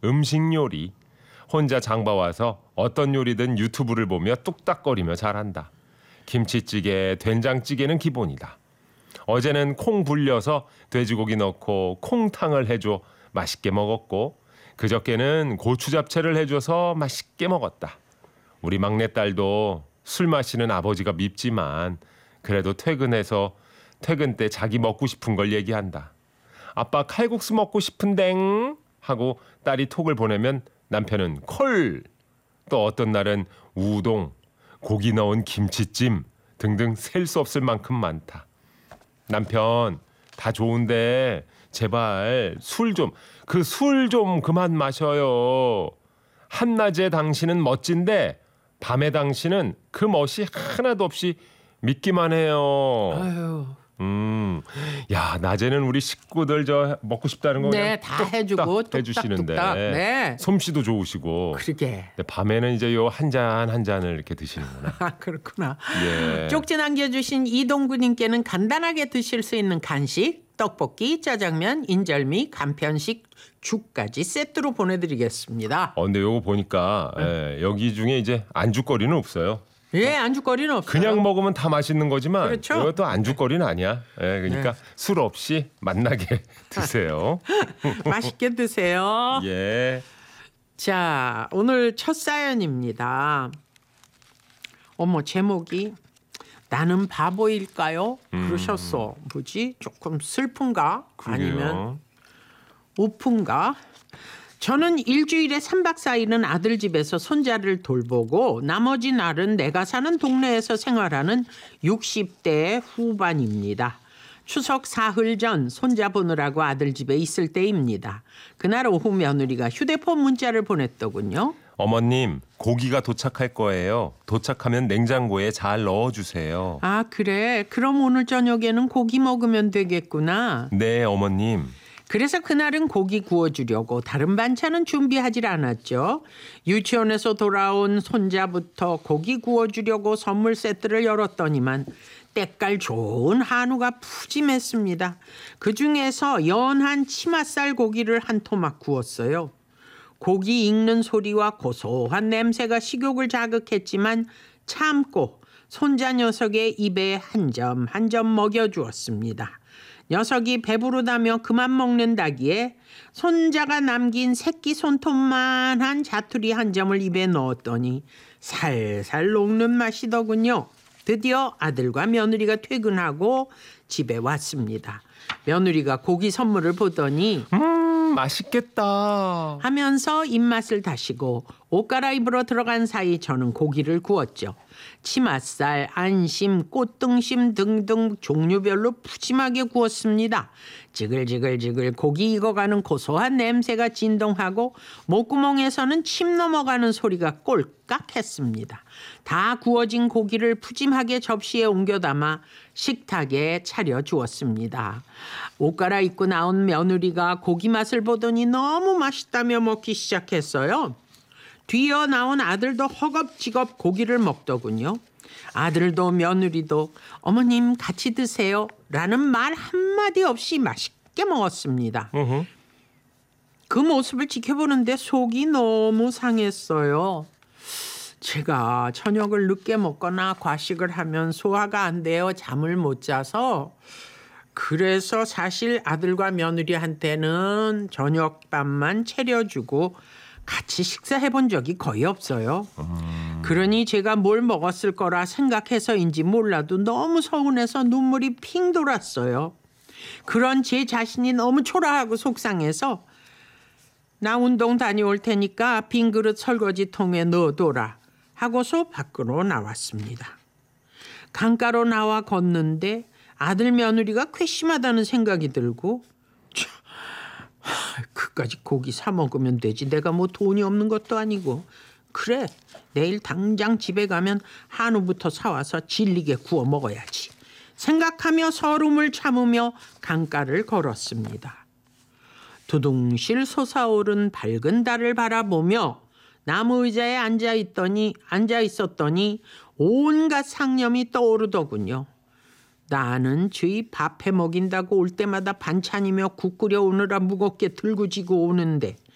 음식 요리. 혼자 장봐와서 어떤 요리든 유튜브를 보며 뚝딱거리며 잘한다. 김치찌개, 된장찌개는 기본이다. 어제는 콩 불려서 돼지고기 넣고 콩탕을 해줘 맛있게 먹었고 그저께는 고추 잡채를 해줘서 맛있게 먹었다. 우리 막내딸도 술 마시는 아버지가 밉지만 그래도 퇴근 때 자기 먹고 싶은 걸 얘기한다. 아빠 칼국수 먹고 싶은댕 하고 딸이 톡을 보내면 남편은 콜. 또 어떤 날은 우동, 고기 넣은 김치찜 등등 셀 수 없을 만큼 많다. 남편 다 좋은데 제발 술 좀 그만 마셔요. 한낮에 당신은 멋진데 밤에 당신은 그 멋이 하나도 없이 믿기만 해요. 아유. 야 낮에는 우리 식구들 저 먹고 싶다는 거 네, 다 해주고 해주시는데 뚝딱. 네. 솜씨도 좋으시고. 그러게. 근데 밤에는 이제 요 한 잔을 이렇게 드시는구나. 아, 그렇구나. 예. 쪽지 남겨주신 이동구님께는 간단하게 드실 수 있는 간식, 떡볶이, 짜장면, 인절미, 간편식, 죽까지 세트로 보내드리겠습니다. 근데 요거 보니까 여기 중에 이제 안주거리는 없어요. 예, 안주거리는 없어요. 그냥 먹으면 다 맛있는 거지만 그렇죠. 이것도 안주거리는 아니야. 그러니까 술 없이 맛나게 드세요. 맛있게 드세요. 예. 자, 오늘 첫 사연입니다. 어머, 제목이 나는 바보일까요? 그러셨어. 뭐지? 조금 슬픈가? 그러게요. 아니면 우픈가? 저는 일주일에 3박 4일은 아들 집에서 손자를 돌보고 나머지 날은 내가 사는 동네에서 생활하는 60대 후반입니다. 추석 사흘 전 손자 보느라고 아들 집에 있을 때입니다. 그날 오후 며느리가 휴대폰 문자를 보냈더군요. 어머님, 고기가 도착할 거예요. 도착하면 냉장고에 잘 넣어주세요. 아, 그래? 그럼 오늘 저녁에는 고기 먹으면 되겠구나. 네, 어머님. 그래서 그날은 고기 구워주려고 다른 반찬은 준비하질 않았죠. 유치원에서 돌아온 손자부터 고기 구워주려고 선물 세트를 열었더니만 때깔 좋은 한우가 푸짐했습니다. 그중에서 연한 치맛살 고기를 한 토막 구웠어요. 고기 익는 소리와 고소한 냄새가 식욕을 자극했지만 참고 손자 녀석의 입에 한 점 한 점 먹여주었습니다. 녀석이 배부르다며 그만 먹는다기에 손자가 남긴 새끼 손톱만한 자투리 한 점을 입에 넣었더니 살살 녹는 맛이더군요. 드디어 아들과 며느리가 퇴근하고 집에 왔습니다. 며느리가 고기 선물을 보더니 맛있겠다 하면서 입맛을 다시고 옷 갈아입으러 들어간 사이 저는 고기를 구웠죠. 치맛살, 안심, 꽃등심 등등 종류별로 푸짐하게 구웠습니다. 지글지글지글 고기 익어가는 고소한 냄새가 진동하고 목구멍에서는 침 넘어가는 소리가 꼴깍했습니다. 다 구워진 고기를 푸짐하게 접시에 옮겨 담아 식탁에 차려주었습니다. 옷 갈아입고 나온 며느리가 고기 맛을 보더니 너무 맛있다며 먹기 시작했어요. 뒤이어 나온 아들도 허겁지겁 고기를 먹더군요. 아들도 며느리도 어머님 같이 드세요 라는 말 한마디 없이 맛있게 먹었습니다. 그 모습을 지켜보는데 속이 너무 상했어요. 제가 저녁을 늦게 먹거나 과식을 하면 소화가 안 되어 잠을 못 자서 그래서 사실 아들과 며느리한테는 저녁밥만 차려주고 같이 식사해 본 적이 거의 없어요. 그러니 제가 뭘 먹었을 거라 생각해서인지 몰라도 너무 서운해서 눈물이 핑 돌았어요. 그런 제 자신이 너무 초라하고 속상해서 나 운동 다녀올 테니까 빈 그릇 설거지통에 넣어둬라 하고서 밖으로 나왔습니다. 강가로 나와 걷는데 아들 며느리가 괘씸하다는 생각이 들고 그까지 고기 사 먹으면 되지. 내가 뭐 돈이 없는 것도 아니고. 그래, 내일 당장 집에 가면 한우부터 사와서 질리게 구워 먹어야지 생각하며 서름을 참으며 강가를 걸었습니다. 두둥실 솟아오른 밝은 달을 바라보며 나무 의자에 앉아 있었더니 온갖 상념이 떠오르더군요. 나는 주위 밥해 먹인다고 올 때마다 반찬이며 국 끓여 오느라 무겁게 들고 지고 오는데